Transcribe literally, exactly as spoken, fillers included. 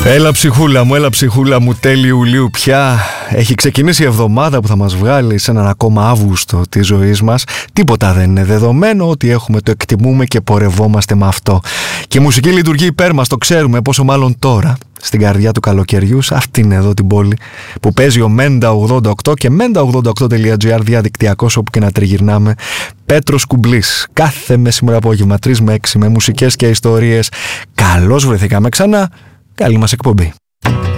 Έλα ψυχούλα μου, έλα ψυχούλα μου, τέλη Ιουλίου πια. Έχει ξεκινήσει η εβδομάδα που θα μας βγάλει σε έναν ακόμα Αύγουστο της ζωής μας. Τίποτα δεν είναι δεδομένο, ότι έχουμε το εκτιμούμε και πορευόμαστε με αυτό. Και η μουσική λειτουργεί υπέρ μας, το ξέρουμε, πόσο μάλλον τώρα, στην καρδιά του καλοκαιριού, σε αυτήν εδώ την πόλη που παίζει ο Μέντα ογδόντα οκτώ και μέντα ογδόντα οκτώ τελεία τζι άρ διαδικτυακός, όπου και να τριγυρνάμε. Πέτρος Κουμπλής, κάθε μεσημέρα απόγευμα τρεις με έξι με μουσικές και ιστορίες. Καλώς βρεθήκαμε ξανά. Καλή μας εκπομπή.